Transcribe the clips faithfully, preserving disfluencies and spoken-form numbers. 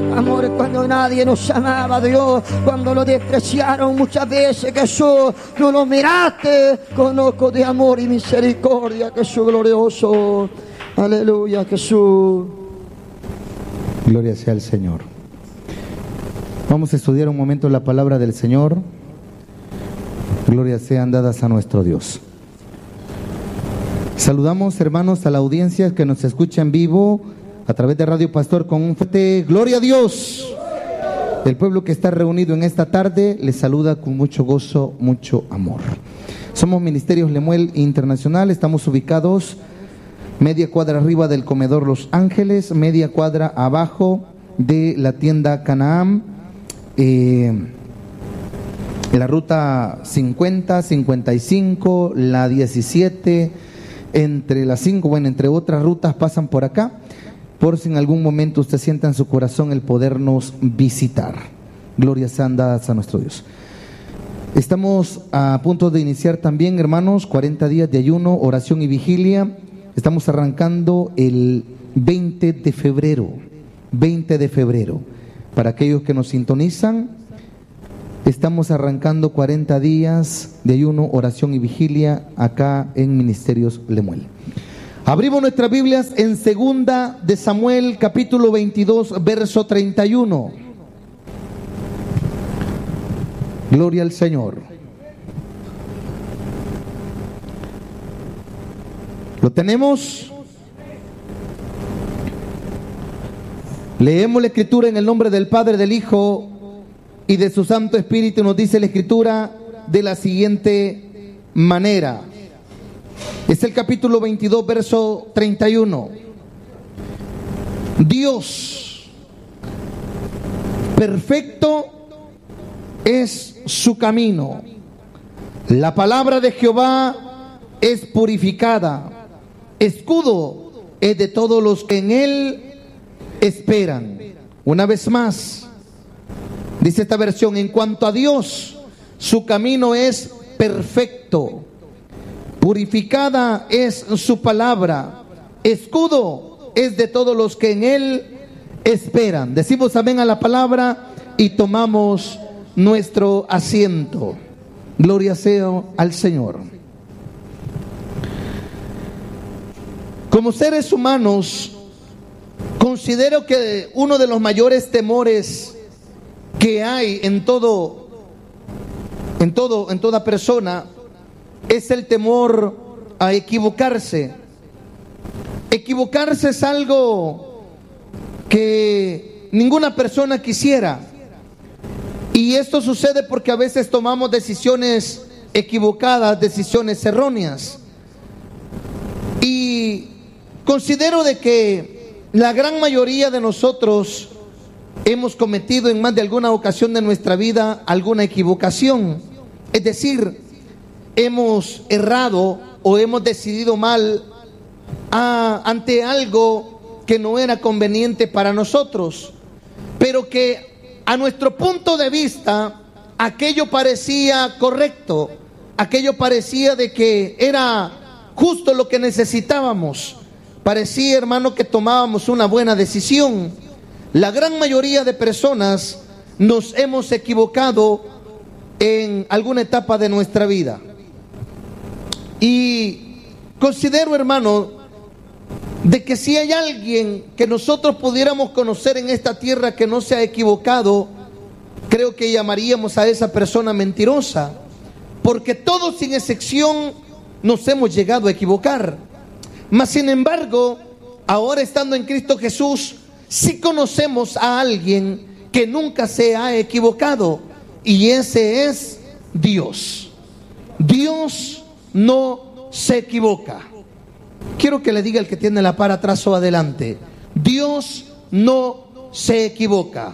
Amor, cuando nadie nos llamaba, Dios, cuando lo despreciaron muchas veces, Jesús, tú lo miraste con ojos de amor y misericordia, Jesús glorioso. Aleluya, Jesús. Gloria sea al Señor. Vamos a estudiar un momento la palabra del Señor. Gloria sean dadas a nuestro Dios. Saludamos, hermanos, a la audiencia que nos escucha en vivo a través de Radio Pastor con un fuerte gloria a Dios. El pueblo que está reunido en esta tarde les saluda con mucho gozo, mucho amor. Somos Ministerios Lemuel Internacional, estamos ubicados media cuadra arriba del comedor Los Ángeles, media cuadra abajo de la tienda Canaán, eh, la ruta cincuenta, cincuenta y cinco, la diecisiete, entre las cinco, bueno, entre otras rutas pasan por acá, por si en algún momento usted sienta en su corazón el podernos visitar. Gloria sean dadas a nuestro Dios. Estamos a punto de iniciar también, hermanos, cuarenta días de ayuno, oración y vigilia. Estamos arrancando el veinte de febrero, veinte de febrero. Para aquellos que nos sintonizan, estamos arrancando cuarenta días de ayuno, oración y vigilia acá en Ministerios Lemuel. Abrimos nuestras Biblias en Segunda de Samuel, capítulo veintidós, verso treinta y uno. Gloria al Señor. ¿Lo tenemos? Leemos la Escritura en el nombre del Padre, del Hijo y de su Santo Espíritu. Nos dice la Escritura de la siguiente manera. Es el capítulo veintidós, verso treinta y uno. Dios, perfecto es su camino. La palabra de Jehová es purificada. Escudo es de todos los que en él esperan. Una vez más, dice esta versión: en cuanto a Dios, su camino es perfecto. Purificada es su palabra. Escudo es de todos los que en él esperan. Decimos amén a la palabra y tomamos nuestro asiento. Gloria sea al Señor. Como seres humanos, considero que uno de los mayores temores que hay en todo, en todo, en toda persona, es el temor a equivocarse. Equivocarse es algo que ninguna persona quisiera. Y esto sucede porque a veces tomamos decisiones equivocadas, decisiones erróneas. Y considero de que la gran mayoría de nosotros hemos cometido en más de alguna ocasión de nuestra vida alguna equivocación. Es decir, hemos errado o hemos decidido mal a, ante algo que no era conveniente para nosotros, pero que a nuestro punto de vista aquello parecía correcto, aquello parecía de que era justo lo que necesitábamos, parecía, hermano, que tomábamos una buena decisión. La gran mayoría de personas nos hemos equivocado en alguna etapa de nuestra vida. Y considero, hermano, de que si hay alguien que nosotros pudiéramos conocer en esta tierra que no se ha equivocado, creo que llamaríamos a esa persona mentirosa, porque todos sin excepción nos hemos llegado a equivocar. Mas sin embargo, ahora estando en Cristo Jesús, sí conocemos a alguien que nunca se ha equivocado, y ese es Dios. Dios no se equivoca. Quiero que le diga el que tiene la par atrás o adelante: Dios no se equivoca.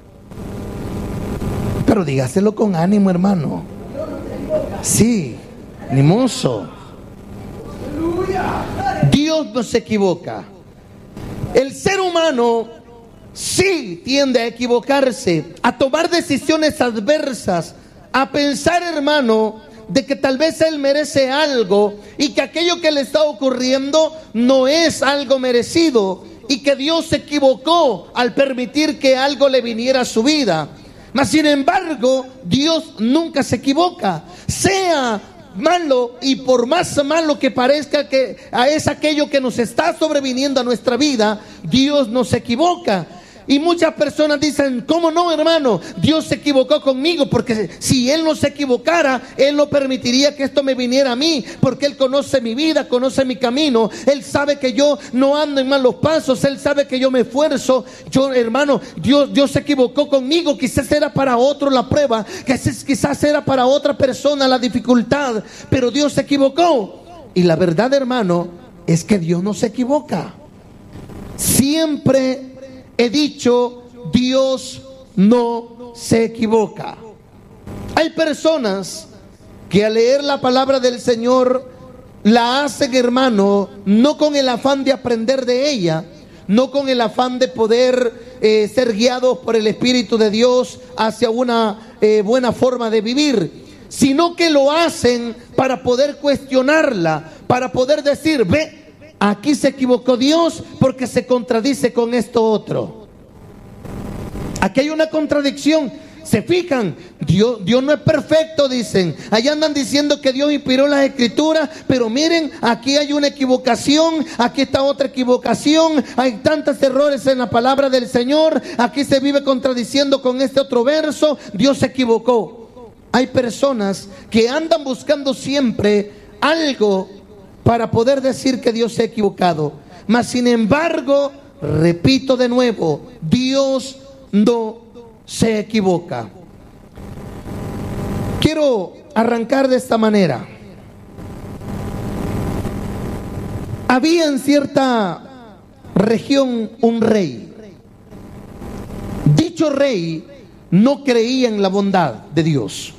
Pero dígaselo con ánimo, hermano. Sí, animoso. Dios no se equivoca. El ser humano sí tiende a equivocarse, a tomar decisiones adversas, a pensar, hermano, de que tal vez él merece algo y que aquello que le está ocurriendo no es algo merecido. y que Dios se equivocó al permitir que algo le viniera a su vida. Mas sin embargo, Dios nunca se equivoca. Sea malo, y por más malo que parezca que es aquello que nos está sobreviniendo a nuestra vida, Dios no se equivoca. Y muchas personas dicen: ¿cómo no, hermano? Dios se equivocó conmigo, porque si Él no se equivocara, Él no permitiría que esto me viniera a mí, porque Él conoce mi vida, conoce mi camino. Él sabe que yo no ando en malos pasos, Él sabe que yo me esfuerzo. Yo, hermano, Dios, Dios se equivocó conmigo. Quizás era para otro la prueba, quizás, quizás era para otra persona la dificultad, pero Dios se equivocó. Y la verdad, hermano, es que Dios no se equivoca. Siempre he dicho, Dios no se equivoca. Hay personas que al leer la palabra del Señor la hacen, hermano, no con el afán de aprender de ella, no con el afán de poder eh, ser guiados por el Espíritu de Dios hacia una eh, buena forma de vivir, sino que lo hacen para poder cuestionarla, para poder decir: ve, aquí se equivocó Dios porque se contradice con esto otro. Aquí hay una contradicción. ¿Se fijan? Dios, Dios no es perfecto, dicen. Allá andan diciendo que Dios inspiró las escrituras, pero miren, aquí hay una equivocación, aquí está otra equivocación, hay tantos errores en la palabra del Señor, aquí se vive contradiciendo con este otro verso. Dios se equivocó. Hay personas que andan buscando siempre algo para poder decir que Dios se ha equivocado. Mas sin embargo, repito de nuevo, Dios no se equivoca. Quiero arrancar de esta manera. Había en cierta región un rey. Dicho rey no creía en la bondad de Dios.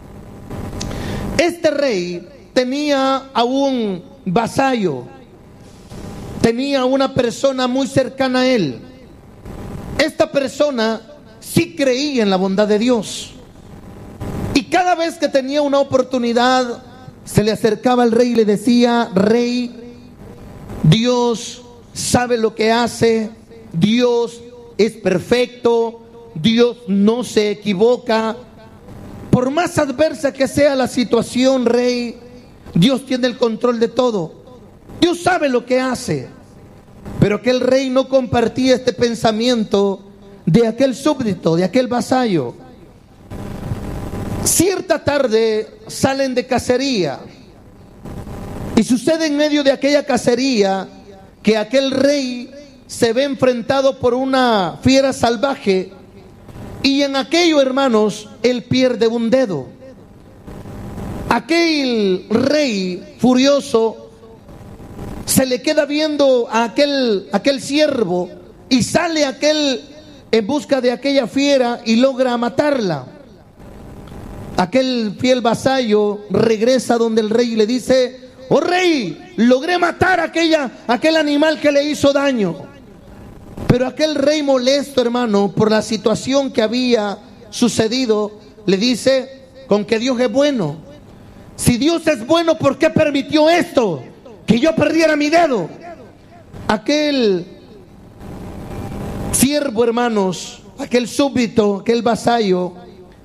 Este rey tenía a un vasallo, tenía una persona muy cercana a él. Esta persona sí creía en la bondad de Dios, y cada vez que tenía una oportunidad se le acercaba al rey y le decía: rey, Dios sabe lo que hace, Dios es perfecto, Dios no se equivoca. Por más adversa que sea la situación, rey, Dios tiene el control de todo. Dios sabe lo que hace. Pero aquel rey no compartía este pensamiento de aquel súbdito, de aquel vasallo. Cierta tarde salen de cacería, y sucede en medio de aquella cacería que aquel rey se ve enfrentado por una fiera salvaje, y en aquello, hermanos, él pierde un dedo. Aquel rey furioso se le queda viendo a aquel, aquel siervo, y sale aquel en busca de aquella fiera y logra matarla. Aquel fiel vasallo regresa donde el rey y le dice: oh rey, logré matar a aquella, aquel animal que le hizo daño. Pero aquel rey, molesto, hermano, por la situación que había sucedido, le dice: con que Dios es bueno. Si Dios es bueno, ¿por qué permitió esto? Que yo perdiera mi dedo. Aquel siervo, hermanos, aquel súbdito, aquel vasallo,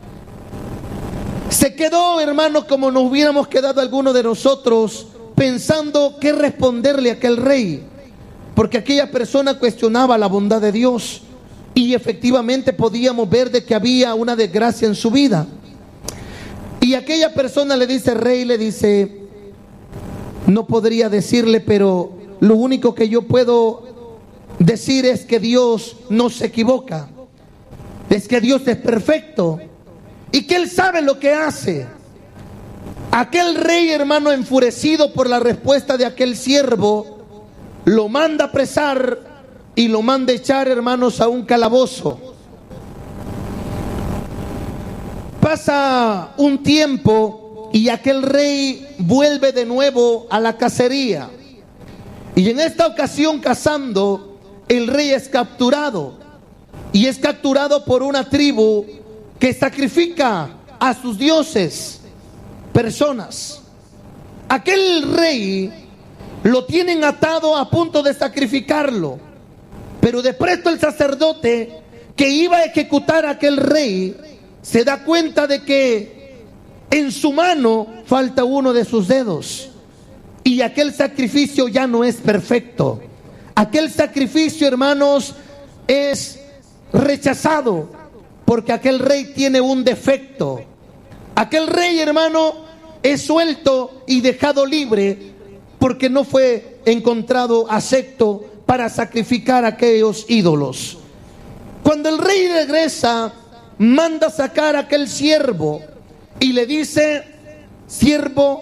se quedó, hermano, como nos hubiéramos quedado algunos de nosotros, pensando qué responderle a aquel rey, porque aquella persona cuestionaba la bondad de Dios, y efectivamente podíamos ver de que había una desgracia en su vida. Y aquella persona le dice: rey, le dice, no podría decirle, pero lo único que yo puedo decir es que Dios no se equivoca, es que Dios es perfecto y que Él sabe lo que hace. Aquel rey, hermano, enfurecido por la respuesta de aquel siervo, lo manda a apresar y lo manda a echar, hermanos, a un calabozo. Pasa un tiempo y aquel rey vuelve de nuevo a la cacería, y en esta ocasión, cazando, el rey es capturado, y es capturado por una tribu que sacrifica a sus dioses personas. Aquel rey lo tienen atado a punto de sacrificarlo, Pero de pronto el sacerdote que iba a ejecutar a aquel rey se da cuenta de que en su mano falta uno de sus dedos, y aquel sacrificio ya no es perfecto. Aquel sacrificio, hermanos, es rechazado porque aquel rey tiene un defecto. Aquel rey, hermano, es suelto y dejado libre porque no fue encontrado acepto para sacrificar a aquellos ídolos. Cuando el rey regresa, manda sacar a aquel siervo y le dice: siervo,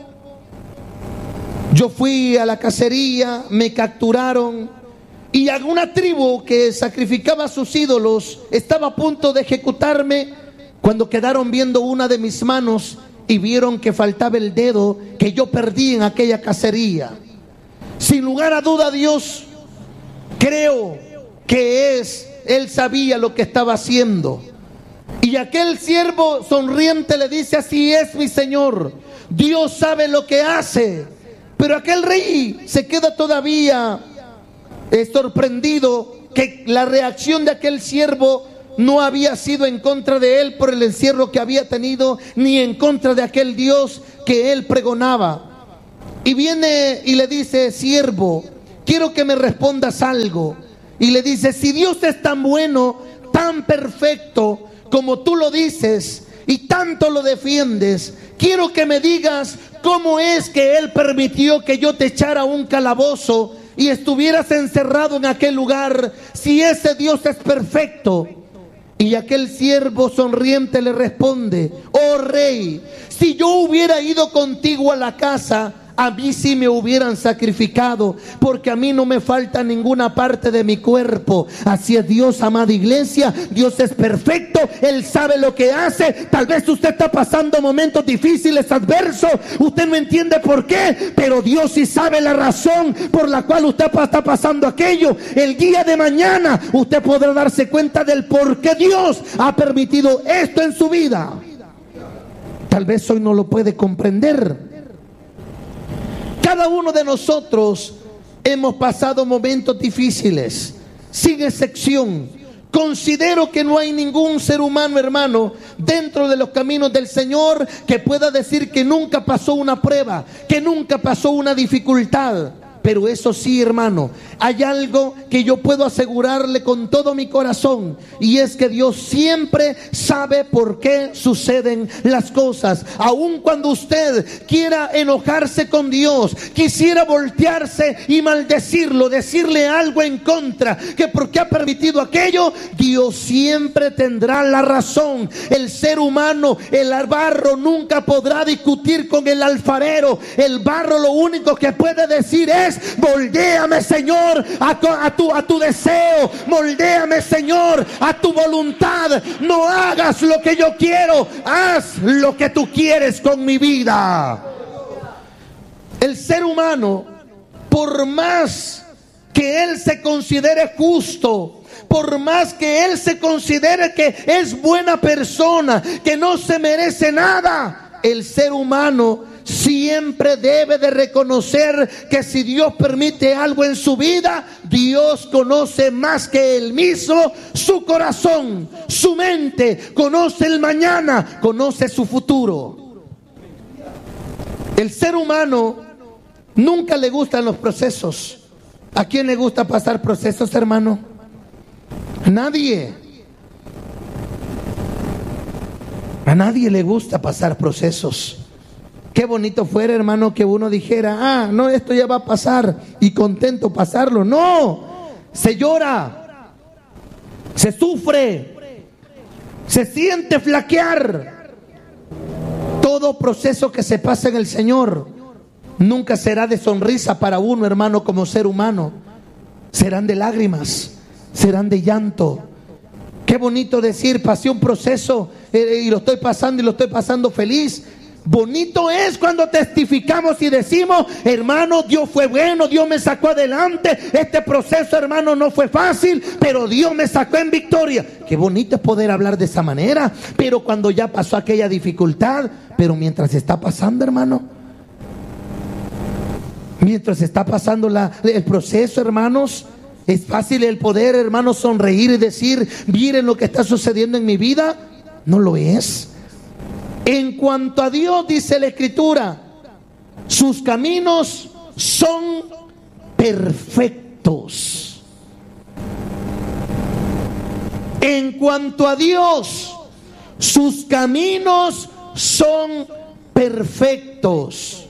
yo fui a la cacería, me capturaron, y alguna tribu que sacrificaba a sus ídolos estaba a punto de ejecutarme cuando quedaron viendo una de mis manos y vieron que faltaba el dedo que yo perdí en aquella cacería. Sin lugar a duda, Dios, creo que es, Él sabía lo que estaba haciendo. Y aquel siervo sonriente le dice: así es, mi señor, Dios sabe lo que hace. Pero aquel rey se queda todavía eh, sorprendido que la reacción de aquel siervo no había sido en contra de él por el encierro que había tenido, ni en contra de aquel Dios que él pregonaba. Y viene y le dice: siervo, quiero que me respondas algo. Y le dice: si Dios es tan bueno, tan perfecto como tú lo dices y tanto lo defiendes, quiero que me digas cómo es que Él permitió que yo te echara a un calabozo y estuvieras encerrado en aquel lugar, si ese Dios es perfecto. Y aquel siervo sonriente le responde: oh rey, si yo hubiera ido contigo a la casa, a mí sí me hubieran sacrificado, porque a mí no me falta ninguna parte de mi cuerpo. Así es Dios, amada iglesia. Dios es perfecto, Él sabe lo que hace. Tal vez usted está pasando momentos difíciles, adversos, usted no entiende por qué, pero Dios sí sabe la razón por la cual usted está pasando aquello. El día de mañana usted podrá darse cuenta del por qué Dios ha permitido esto en su vida. Tal vez hoy no lo puede comprender. Cada uno de nosotros hemos pasado momentos difíciles, sin excepción. Considero que no hay ningún ser humano, hermano, dentro de los caminos del Señor que pueda decir que nunca pasó una prueba, que nunca pasó una dificultad. Pero eso sí, hermano, hay algo que yo puedo asegurarle con todo mi corazón, y es que Dios siempre sabe por qué suceden las cosas. Aun cuando usted quiera enojarse con Dios, quisiera voltearse y maldecirlo, decirle algo en contra, que por qué ha permitido aquello, Dios siempre tendrá la razón. El ser humano, el barro, nunca podrá discutir con el alfarero. El barro lo único que puede decir es: moldéame, Señor, a tu, a, tu, a tu deseo, moldéame, Señor, a tu voluntad. No hagas lo que yo quiero, haz lo que tú quieres con mi vida. El ser humano, por más que él se considere justo, por más que él se considere que es buena persona, que no se merece nada, el ser humano siempre debe de reconocer que si Dios permite algo en su vida, Dios conoce más que él mismo su corazón, su mente, conoce el mañana, conoce su futuro. El ser humano nunca le gustan los procesos. ¿A quién le gusta pasar procesos, hermano? A nadie. A nadie le gusta pasar procesos. Qué bonito fuera, hermano, que uno dijera: ah, no, esto ya va a pasar, y contento pasarlo. No, se llora, se sufre, se siente flaquear. Todo proceso que se pasa en el Señor nunca será de sonrisa para uno, hermano, como ser humano. Serán de lágrimas, serán de llanto. Qué bonito decir: pasé un proceso eh, y lo estoy pasando y lo estoy pasando feliz. Bonito es cuando testificamos y decimos: hermano, Dios fue bueno, Dios me sacó adelante. Este proceso, hermano, no fue fácil, pero Dios me sacó en victoria. Qué bonito es poder hablar de esa manera. Pero cuando ya pasó aquella dificultad, pero mientras está pasando, hermano, mientras está pasando la, el proceso, hermanos, ¿Es fácil el poder, hermano, sonreír y decir, miren lo que está sucediendo en mi vida? No lo es. En cuanto a Dios, dice la Escritura, sus caminos son perfectos. En cuanto a Dios, sus caminos son perfectos.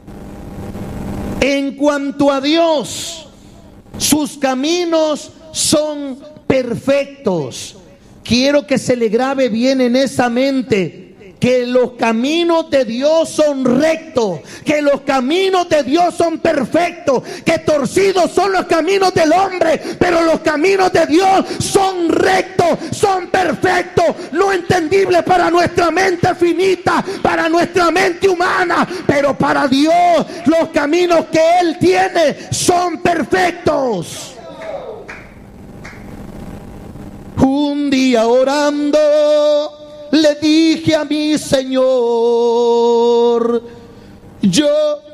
En cuanto a Dios, sus caminos son perfectos. Quiero que se le grabe bien en esa mente que los caminos de Dios son rectos, que los caminos de Dios son perfectos, que torcidos son los caminos del hombre, pero los caminos de Dios son rectos, son perfectos, no entendibles para nuestra mente finita, para nuestra mente humana, pero para Dios los caminos que Él tiene son perfectos. Un día orando le dije a mi Señor, yo